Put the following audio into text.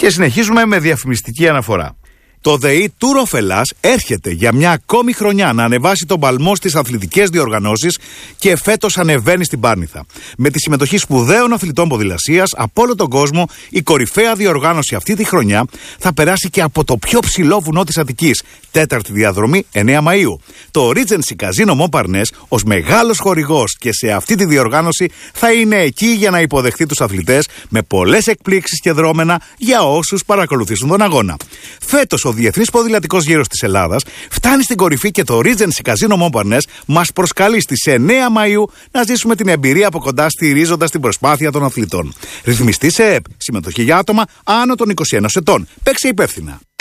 Και συνεχίζουμε με διαφημιστική αναφορά. Το ΔΕΗ Tour of Hellas έρχεται για μια ακόμη χρονιά να ανεβάσει τον παλμό στις αθλητικές διοργανώσεις και φέτος ανεβαίνει στην Πάρνηθα. Με τη συμμετοχή σπουδαίων αθλητών ποδηλασίας από όλο τον κόσμο, η κορυφαία διοργάνωση αυτή τη χρονιά θα περάσει και από το πιο ψηλό βουνό της Αττικής, τέταρτη διαδρομή 9 Μαΐου. Το Regency Casino Montparnasse, ως μεγάλος χορηγός και σε αυτή τη διοργάνωση, θα είναι εκεί για να υποδεχτεί τους αθλητές με πολλές εκπλήξεις και δρόμενα για όσους παρακολουθήσουν τον αγώνα. Φέτος, ο Διεθνής Ποδηλατικός Γύρος της Ελλάδας φτάνει στην κορυφή και το Regency Casino Montparnasse μας προσκαλεί στις 9 Μαΐου να ζήσουμε την εμπειρία από κοντά, στηρίζοντας την προσπάθεια των αθλητών. Ρυθμιστή σε ΕΕΠ. Συμμετοχή για άτομα άνω των 21 ετών. Παίξε υπεύθυνα.